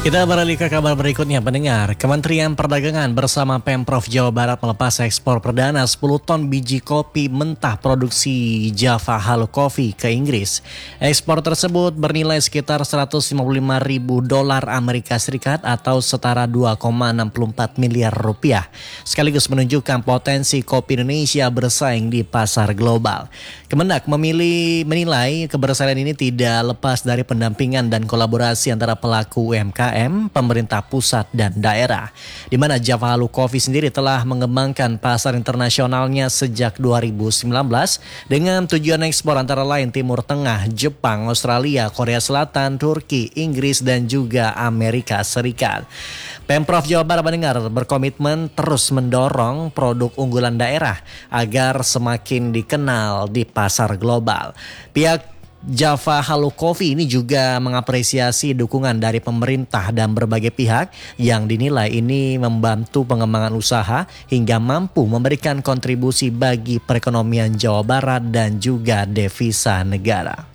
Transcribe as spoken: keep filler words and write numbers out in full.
Kita beralih ke kabar berikutnya, pendengar. Kementerian Perdagangan bersama Pemprov Jawa Barat melepas ekspor perdana sepuluh ton biji kopi mentah produksi Java Halo Coffee ke Inggris. Ekspor tersebut bernilai sekitar seratus lima puluh lima ribu dolar Amerika Serikat atau setara dua koma enam empat miliar rupiah. Sekaligus menunjukkan potensi kopi Indonesia bersaing di pasar global. Kemendak memilih menilai keberhasilan ini tidak lepas dari pendampingan dan kolaborasi antara pelaku U M K M, pemerintah pusat dan daerah, di mana Java Halo Coffee sendiri telah mengembangkan pasar internasionalnya sejak dua ribu sembilan belas dengan tujuan ekspor antara lain Timur Tengah, Jepang, Australia, Korea Selatan, Turki, Inggris dan juga Amerika Serikat. Pemprov Jawa Barat mendengar berkomitmen terus mendorong produk unggulan daerah agar semakin dikenal di pasar global. Pihak Java Halo Coffee ini juga mengapresiasi dukungan dari pemerintah dan berbagai pihak yang dinilai ini membantu pengembangan usaha hingga mampu memberikan kontribusi bagi perekonomian Jawa Barat dan juga devisa negara.